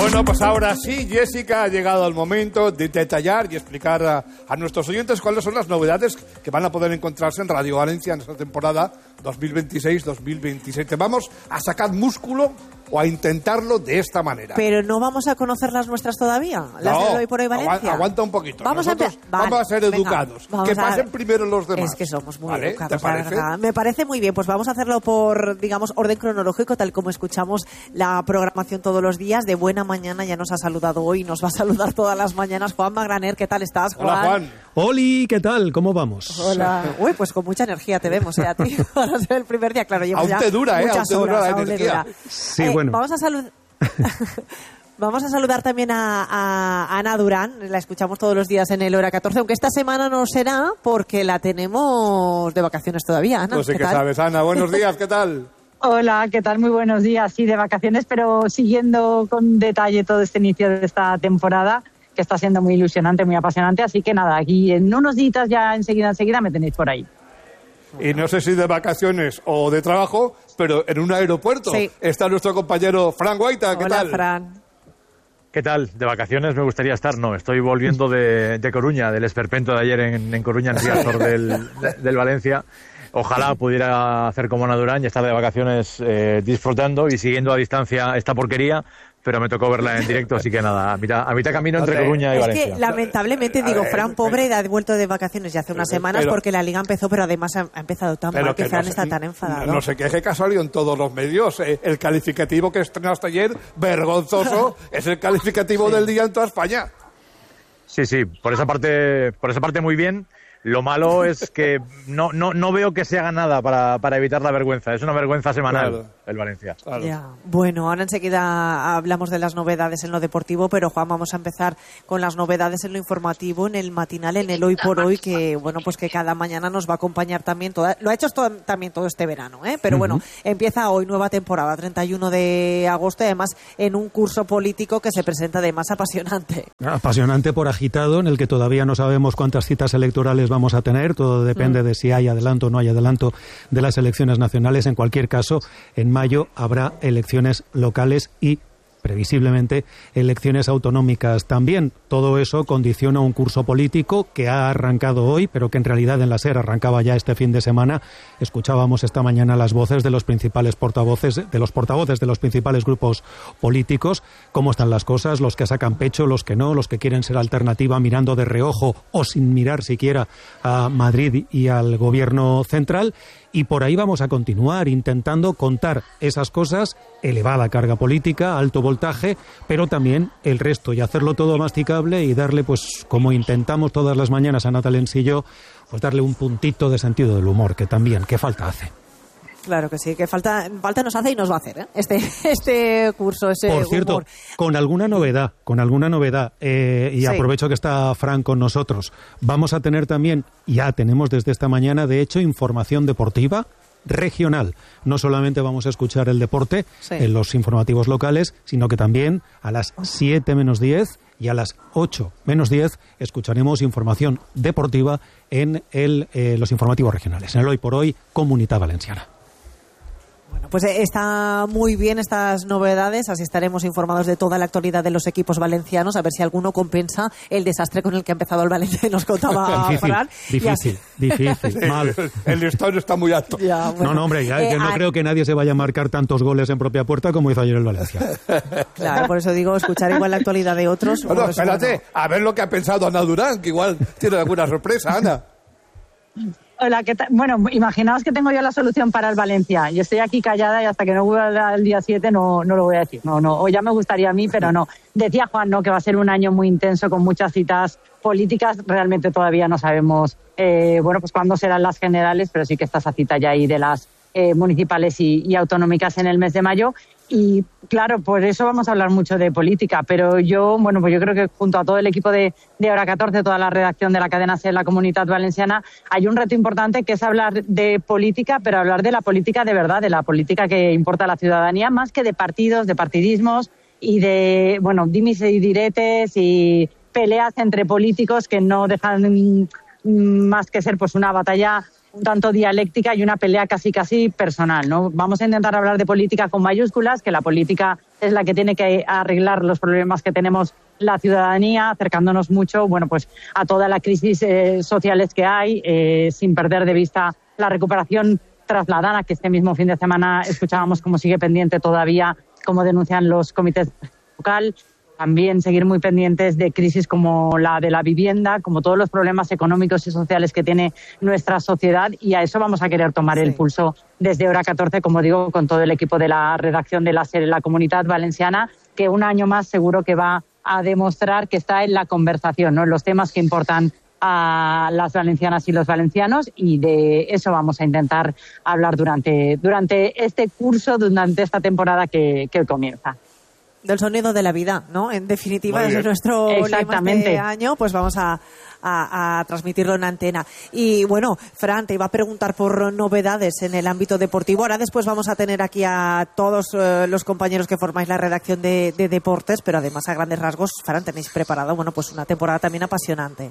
Bueno, pues ahora sí, Jessica, ha llegado el momento de detallar y explicar a nuestros oyentes cuáles son las novedades que van a poder encontrarse en Radio Valencia en esta temporada 2026-2027. Vamos a sacar músculo o a intentarlo de esta manera. Pero no vamos a conocer las nuestras todavía, las de Hoy por Hoy Valencia. Aguanta un poquito. Vamos a ser educados. Venga, que pasen primero los demás. Es que somos muy ¿Vale? educados, ¿Te parece? la verdad. Me parece muy bien. Pues vamos a hacerlo por, digamos, orden cronológico, tal como escuchamos la programación todos los días. De buena mañana ya nos ha saludado hoy, nos va a saludar todas las mañanas Juan Magraner. ¿Qué tal estás, Juan? Hola, Juan. Oli, ¿qué tal? ¿Cómo vamos? Hola. Uy, pues con mucha energía te vemos, a ti. Para ser el primer día, claro, llevas aún te dura, muchas aún te dura horas, la energía. Sí, bueno. Vamos a saludar... Vamos a saludar también a Ana Durán, la escuchamos todos los días en el Hora 14, aunque esta semana no será porque la tenemos de vacaciones todavía, Ana. No sé qué sabes, Ana. Buenos días, ¿qué tal? Hola, ¿qué tal? Muy buenos días. Sí, de vacaciones, pero siguiendo con detalle todo este inicio de esta temporada, que está siendo muy ilusionante, muy apasionante. Así que nada, aquí en unos días ya enseguida me tenéis por ahí. Y no sé si de vacaciones o de trabajo, pero en un aeropuerto está nuestro compañero Fran Guaita. ¿Qué tal? Hola, Fran. ¿Qué tal? ¿De vacaciones me gustaría estar? No, estoy volviendo de Coruña, del esperpento de ayer en Coruña, en Riazor del Valencia. Ojalá pudiera hacer como Ana Durán y estar de vacaciones disfrutando y siguiendo a distancia esta porquería, pero me tocó verla en directo, así que nada, a mitad camino entre Coruña y Valencia. Es que lamentablemente, digo, Fran, pobre, ha vuelto de vacaciones ya hace unas semanas porque la Liga empezó, pero además ha empezado tan mal que Fran está tan enfadado. No sé qué que ha salido en todos los medios. El calificativo que estrenaste ayer, vergonzoso, es el calificativo del día en toda España. Sí, por esa parte muy bien. Lo malo es que no veo que se haga nada para evitar la vergüenza. Es una vergüenza semanal el Valencia. Claro. Ya. Bueno, ahora enseguida hablamos de las novedades en lo deportivo, pero Juan, vamos a empezar con las novedades en lo informativo, en el matinal, en el Hoy por Hoy, que bueno, pues que cada mañana nos va a acompañar también lo ha hecho también todo este verano, pero bueno, empieza hoy nueva temporada, 31 de agosto, y además en un curso político que se presenta de más apasionante. Apasionante por agitado, en el que todavía no sabemos cuántas citas electorales vamos a tener, todo depende de si hay adelanto o no hay adelanto de las elecciones nacionales. En cualquier caso, en mayo habrá elecciones locales y previsiblemente elecciones autonómicas también. Todo eso condiciona un curso político que ha arrancado hoy, pero que en realidad en la SER arrancaba ya este fin de semana. Escuchábamos esta mañana las voces de los principales portavoces de los principales grupos políticos, cómo están las cosas, los que sacan pecho, los que no, los que quieren ser alternativa mirando de reojo o sin mirar siquiera a Madrid y al gobierno central. Y por ahí vamos a continuar intentando contar esas cosas, elevada carga política, alto voltaje, pero también el resto, y hacerlo todo masticable y darle, pues como intentamos todas las mañanas a Natalens y yo, pues darle un puntito de sentido del humor, que también, ¿qué falta hace? Claro que sí, que falta nos hace y nos va a hacer este curso, ese Por cierto, humor. con alguna novedad, y aprovecho que está Fran con nosotros, vamos a tener también, ya tenemos desde esta mañana, de hecho, información deportiva regional. No solamente vamos a escuchar el deporte en los informativos locales, sino que también a las 7 menos 10 y a las 8 menos 10 escucharemos información deportiva en los informativos regionales, en el Hoy por Hoy Comunitat Valenciana. Bueno, pues está muy bien estas novedades, así estaremos informados de toda la actualidad de los equipos valencianos, a ver si alguno compensa el desastre con el que ha empezado el Valencia y nos contaba Fran. Difícil, mal. El listón está muy alto. Ya, bueno. No, hombre, yo no creo que nadie se vaya a marcar tantos goles en propia puerta como hizo ayer el Valencia. Claro, por eso digo, escuchar igual la actualidad de otros. Bueno, espérate, a ver lo que ha pensado Ana Durán, que igual tiene alguna sorpresa, Ana. Hola, ¿qué tal? Bueno, imaginaos que tengo yo la solución para el Valencia. Yo estoy aquí callada y hasta que no vuelva el día 7 no lo voy a decir. No, o ya me gustaría a mí, pero no. Decía Juan, que va a ser un año muy intenso con muchas citas políticas. Realmente todavía no sabemos, pues cuándo serán las generales, pero sí que está esa cita ya ahí de las municipales y autonómicas en el mes de mayo. Y claro, por eso vamos a hablar mucho de política, pero yo creo que junto a todo el equipo de Hora 14, toda la redacción de la cadena SER, la Comunitat Valenciana, hay un reto importante que es hablar de política, pero hablar de la política de verdad, de la política que importa a la ciudadanía, más que de partidos, de partidismos y de, dimis y diretes y peleas entre políticos que no dejan más que ser pues una batalla un tanto dialéctica y una pelea casi personal, ¿no? Vamos a intentar hablar de política con mayúsculas, que la política es la que tiene que arreglar los problemas que tenemos la ciudadanía, acercándonos mucho, bueno, pues a toda la crisis sociales que hay, sin perder de vista la recuperación tras la DANA, que este mismo fin de semana escuchábamos cómo sigue pendiente todavía, como denuncian los comités local. También seguir muy pendientes de crisis como la de la vivienda, como todos los problemas económicos y sociales que tiene nuestra sociedad, y a eso vamos a querer tomar el pulso desde hora 14, como digo, con todo el equipo de la redacción de la SER en la Comunitat Valenciana, que un año más seguro que va a demostrar que está en la conversación, ¿no?, en los temas que importan a las valencianas y los valencianos, y de eso vamos a intentar hablar durante este curso, durante esta temporada que comienza. Del sonido de la vida, ¿no? En definitiva, es nuestro lema este año, pues vamos a transmitirlo en antena. Y bueno, Fran, te iba a preguntar por novedades en el ámbito deportivo. Ahora después vamos a tener aquí a todos los compañeros que formáis la redacción de deportes, pero además a grandes rasgos, Fran, tenéis preparado, bueno, pues una temporada también apasionante.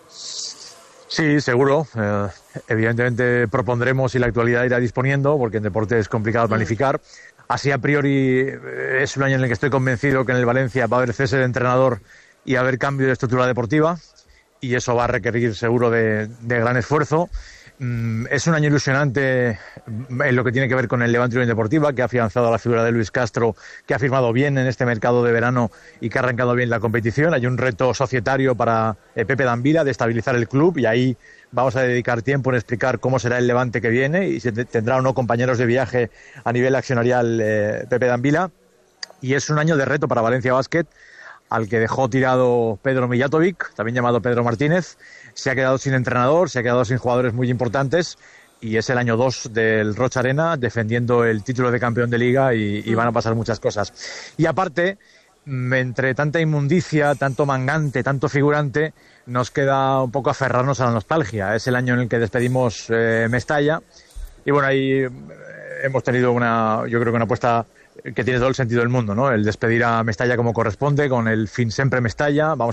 Sí, seguro. Evidentemente propondremos y la actualidad irá disponiendo, porque en deporte es complicado planificar. Así, a priori, es un año en el que estoy convencido que en el Valencia va a haber cese de entrenador y va a haber cambio de estructura deportiva, y eso va a requerir seguro de gran esfuerzo. Es un año ilusionante en lo que tiene que ver con el Levante Unión Deportiva, que ha afianzado a la figura de Luis Castro, que ha firmado bien en este mercado de verano y que ha arrancado bien la competición. Hay un reto societario para Pepe D'Ambila de estabilizar el club, y ahí vamos a dedicar tiempo en explicar cómo será el Levante que viene y si tendrá o no compañeros de viaje a nivel accionarial Pepe D'Ambila. Y es un año de reto para Valencia Basket, al que dejó tirado Pedro Mijatovic, también llamado Pedro Martínez. Se ha quedado sin entrenador, se ha quedado sin jugadores muy importantes, y es el año 2 del Rocha Arena defendiendo el título de campeón de liga, y van a pasar muchas cosas. Y aparte, entre tanta inmundicia, tanto mangante, tanto figurante, nos queda un poco aferrarnos a la nostalgia. Es el año en el que despedimos Mestalla, y bueno, ahí hemos tenido yo creo que una apuesta que tiene todo el sentido del mundo, ¿no? El despedir a Mestalla como corresponde, con el fin siempre Mestalla. Vamos